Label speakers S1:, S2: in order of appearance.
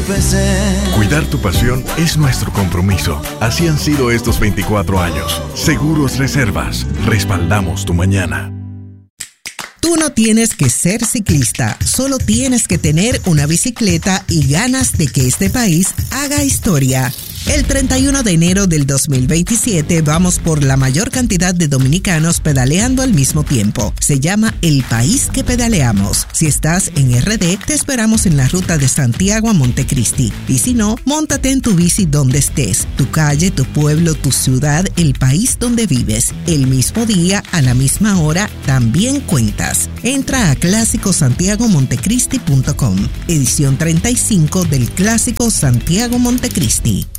S1: empecé.
S2: Cuidar tu pasión es nuestro compromiso. Así han sido estos 24 años. Seguros Reservas. Respaldamos tu mañana.
S3: Tú no tienes que ser ciclista, solo tienes que tener una bicicleta y ganas de que este país haga historia. El 31 de enero del 2027 vamos por la mayor cantidad de dominicanos pedaleando al mismo tiempo. Se llama El País que Pedaleamos. Si estás en RD, te esperamos en la ruta de Santiago a Montecristi. Y si no, móntate en tu bici donde estés. Tu calle, tu pueblo, tu ciudad, el país donde vives. El mismo día, a la misma hora, también cuentas. Entra a clásicosantiagomontecristi.com. Edición 35 del Clásico Santiago Montecristi.